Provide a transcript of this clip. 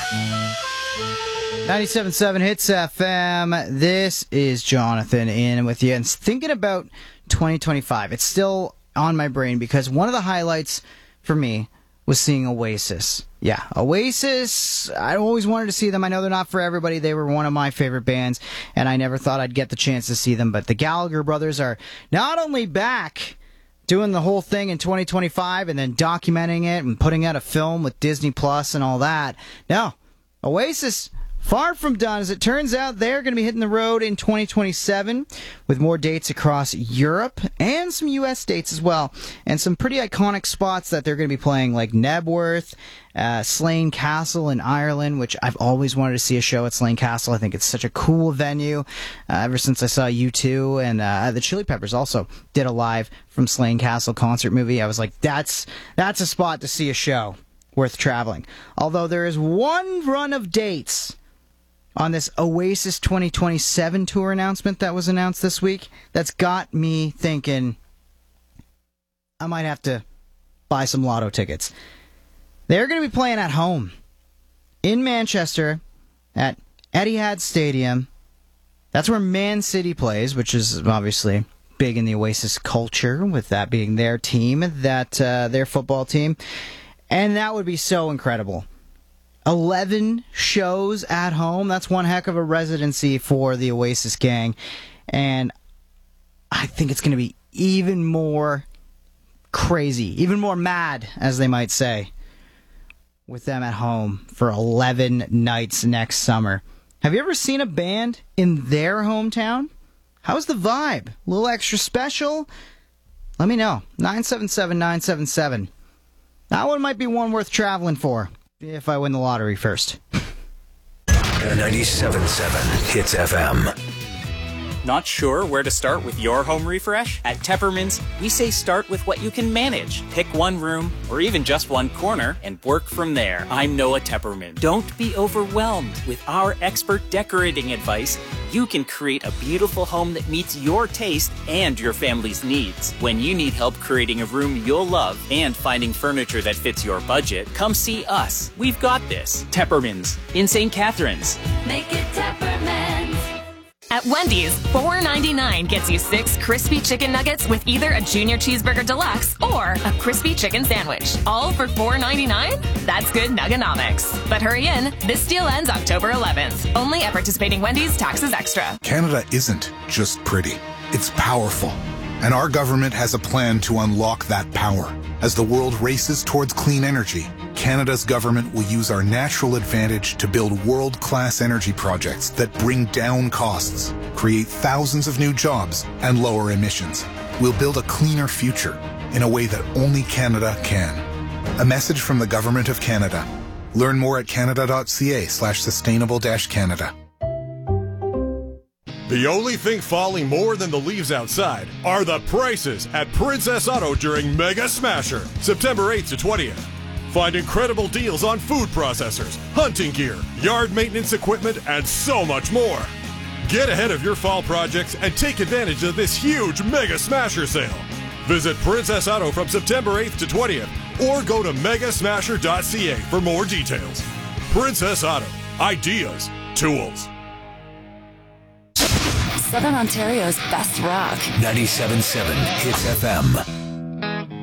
97.7 Hits FM. This is Jonathan in with you. And thinking about 2025, it's still on my brain because one of the highlights for me was seeing Oasis. Yeah, Oasis, I always wanted to see them. I know they're not for everybody. They were one of my favorite bands, and I never thought I'd get the chance to see them. But the Gallagher brothers are not only back doing the whole thing in 2025 and then documenting it and putting out a film with Disney Plus and all that. No, Oasis, far from done. As it turns out, they're going to be hitting the road in 2027 with more dates across Europe and some U.S. dates as well. And some pretty iconic spots that they're going to be playing, like Nebworth, Slane Castle in Ireland, which I've always wanted to see a show at Slane Castle. I think it's such a cool venue. Ever since I saw U2 and the Chili Peppers also did a live from Slane Castle concert movie, I was like, that's a spot to see a show worth traveling. Although there is one run of dates on this Oasis 2027 tour announcement that was announced this week that's got me thinking I might have to buy some lotto tickets. They're going to be playing at home in Manchester at Etihad Stadium. That's where Man City plays, which is obviously big in the Oasis culture, with that being their team, their football team. And that would be so incredible. 11 shows at home. That's one heck of a residency for the Oasis gang. And I think it's going to be even more crazy, even more mad, as they might say, with them at home for 11 nights next summer. Have you ever seen a band in their hometown? How's the vibe? A little extra special? Let me know. 977-977. That one might be one worth traveling for. If I win the lottery first. 97.7 Hits FM. Not sure where to start with your home refresh? At Tepperman's, we say start with what you can manage. Pick one room, or even just one corner, and work from there. I'm Noah Tepperman. Don't be overwhelmed. With our expert decorating advice, you can create a beautiful home that meets your taste and your family's needs. When you need help creating a room you'll love and finding furniture that fits your budget, come see us. We've got this. Tepperman's in St. Catharines. Make it Tepperman's. At Wendy's, $4.99 gets you 6 crispy chicken nuggets with either a Junior Cheeseburger Deluxe or a crispy chicken sandwich. All for $4.99? That's good nuggenomics. But hurry in, this deal ends October 11th. Only at participating Wendy's, taxes extra. Canada isn't just pretty, it's powerful. And our government has a plan to unlock that power. As the world races towards clean energy, Canada's government will use our natural advantage to build world-class energy projects that bring down costs, create thousands of new jobs, and lower emissions. We'll build a cleaner future in a way that only Canada can. A message from the Government of Canada. Learn more at canada.ca/sustainable-Canada. The only thing falling more than the leaves outside are the prices at Princess Auto during Mega Smasher, September 8th to 20th. Find incredible deals on food processors, hunting gear, yard maintenance equipment, and so much more. Get ahead of your fall projects and take advantage of this huge Mega Smasher sale. Visit Princess Auto from September 8th to 20th or go to megasmasher.ca for more details. Princess Auto. Ideas. Tools. Southern Ontario's best rock. 97.7 Hits FM.